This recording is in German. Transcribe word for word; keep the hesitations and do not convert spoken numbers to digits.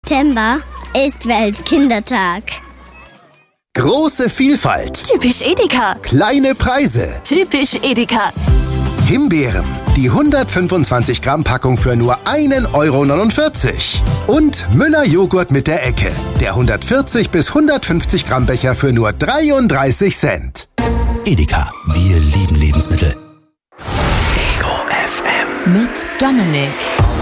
September ist Weltkindertag. Große Vielfalt. Typisch Edeka. Kleine Preise. Typisch Edeka. Himbeeren. Die hundertfünfundzwanzig Gramm Packung für nur ein Euro neunundvierzig. Und Müller Joghurt mit der Ecke. Der hundertvierzig bis hundertfünfzig Gramm Becher für nur dreiunddreißig Cent. Edeka. Wir lieben Lebensmittel. Ego F M. Mit Dominik.